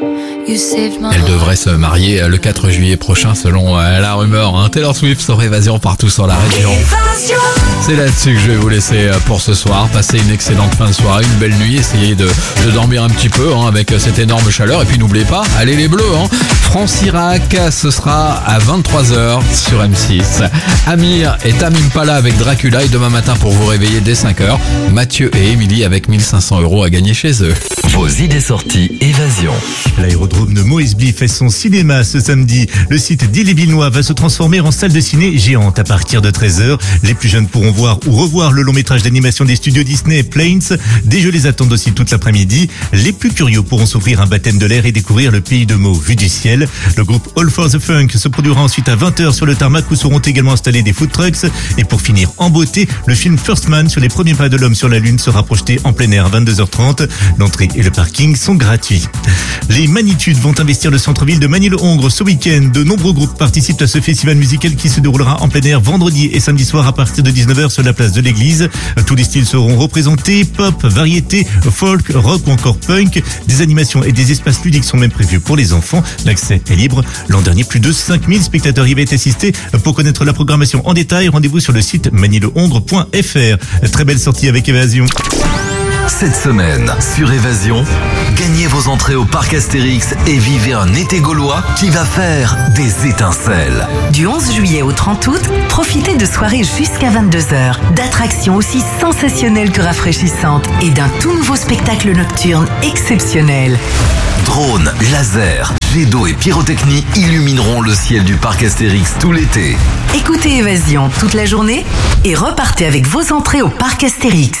Elle devrait se marier le 4 juillet prochain selon la rumeur. Hein. Taylor Swift sur Évasion partout sur la région. C'est là-dessus que je vais vous laisser pour ce soir. Passez une excellente fin de soirée, une belle nuit. Essayez de dormir un petit peu avec cette énorme chaleur. Et puis n'oubliez pas, allez les Bleus. France-Irak, ce sera à 23h sur M6. Amir et Tamim Pala avec Dracula. Et demain matin pour vous réveiller dès 5h, Mathieu et Émilie avec 1500 € à gagner chez eux. Vos idées sorties Évasion. L'aérodrome de Moesby fait son cinéma ce samedi. Le site d'Ille-et-Villenois va se transformer en salle de ciné géante à partir de 13h. Les plus jeunes pourront voir ou revoir le long métrage d'animation des studios Disney, Planes. Des jeux les attendent aussi toute l'après-midi. Les plus curieux pourront s'offrir un baptême de l'air et découvrir le pays de Mo vu du ciel. Le groupe All for the Funk se produira ensuite à 20h sur le tarmac où seront également installés des food trucks. Et pour finir en beauté, le film First Man sur les premiers pas de l'homme sur la Lune sera projeté en plein air à 22h30. L'entrée et le parking sont gratuits. Les Magnitudes vont investir le centre-ville de Magny-le-Hongre ce week-end. De nombreux groupes participent à ce festival musical qui se déroulera en plein air vendredi et samedi soir à partir de 19h sur la place de l'église. Tous les styles seront représentés, pop, variété, folk, rock ou encore punk. Des animations et des espaces ludiques sont même prévus pour les enfants. L'accès est libre. L'an dernier, plus de 5000 spectateurs y avaient assisté. Pour connaître la programmation en détail, rendez-vous sur le site magny-le-hongre.fr. Très belle sortie avec Évasion. Cette semaine, sur Évasion, gagnez vos entrées au parc Astérix et vivez un été gaulois qui va faire des étincelles. Du 11 juillet au 30 août, profitez de soirées jusqu'à 22h, d'attractions aussi sensationnelles que rafraîchissantes et d'un tout nouveau spectacle nocturne exceptionnel. Drones, lasers, jets d'eau et pyrotechnie illumineront le ciel du parc Astérix tout l'été. Écoutez Évasion toute la journée et repartez avec vos entrées au parc Astérix.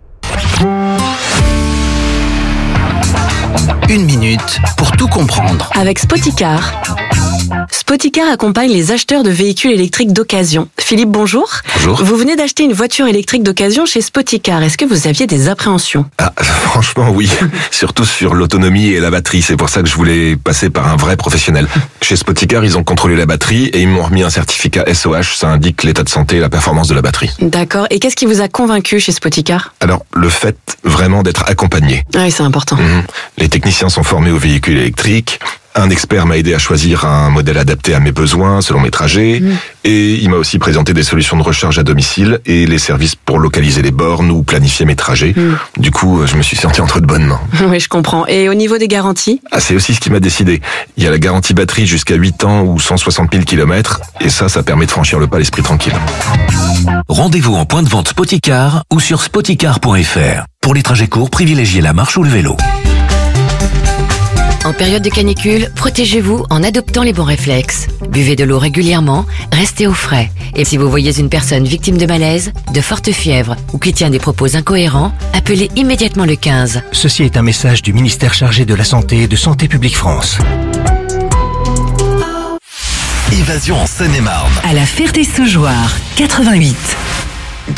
Une minute pour tout comprendre. Avec Spoticar. Spoticar accompagne les acheteurs de véhicules électriques d'occasion. Philippe, bonjour. Bonjour. Vous venez d'acheter une voiture électrique d'occasion chez Spoticar. Est-ce que vous aviez des appréhensions ? Franchement, oui. Surtout sur l'autonomie et la batterie. C'est pour ça que je voulais passer par un vrai professionnel. Chez Spoticar, ils ont contrôlé la batterie et ils m'ont remis un certificat SOH. Ça indique l'état de santé et la performance de la batterie. D'accord. Et qu'est-ce qui vous a convaincu chez Spoticar ? Alors, le fait vraiment d'être accompagné. Ah oui, c'est important. Les techniciens sont formés aux véhicules électriques. Un expert m'a aidé à choisir un modèle adapté à mes besoins, selon mes trajets. Et il m'a aussi présenté des solutions de recharge à domicile et les services pour localiser les bornes ou planifier mes trajets. Du coup, je me suis senti entre de bonnes mains. Oui, je comprends. Et au niveau des garanties ? C'est aussi ce qui m'a décidé. Il y a la garantie batterie jusqu'à 8 ans ou 160 000 km. Et ça permet de franchir le pas l'esprit tranquille. Rendez-vous en point de vente Spoticar ou sur spoticar.fr. Pour les trajets courts, privilégiez la marche ou le vélo. En période de canicule, protégez-vous en adoptant les bons réflexes. Buvez de l'eau régulièrement, restez au frais. Et si vous voyez une personne victime de malaise, de forte fièvre ou qui tient des propos incohérents, appelez immédiatement le 15. Ceci est un message du ministère chargé de la Santé et de Santé publique France. Évasion en Seine-et-Marne. À la Ferté-Saugeoire, 88.